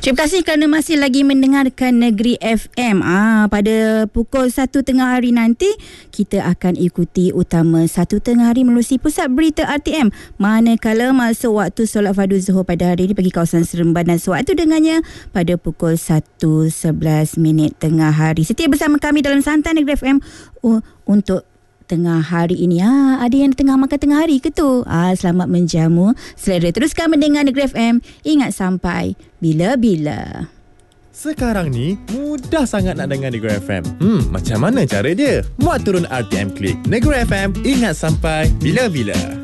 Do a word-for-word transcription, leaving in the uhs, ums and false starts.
Terima kasih kerana masih lagi mendengarkan Negeri F M. Ah, pada pukul satu tengah hari nanti, kita akan ikuti utama satu tengah hari melalui Pusat Berita R T M. Manakala masuk waktu solat fardu Zuhur pada hari ini bagi kawasan Seremban dan sewaktu dengannya pada pukul satu sebelas minit tengah hari. Setia bersama kami dalam Santai Negeri F M uh, untuk tengah hari ini. Ah, ada yang tengah makan tengah hari ke tu? Ah, selamat menjamu selera. Teruskan mendengar Negeri F M. Ingat sampai bila-bila. Sekarang ni mudah sangat nak dengar Negeri F M. Hmm, macam mana cara dia? Muat turun R T M Click. Negeri F M, ingat sampai bila-bila.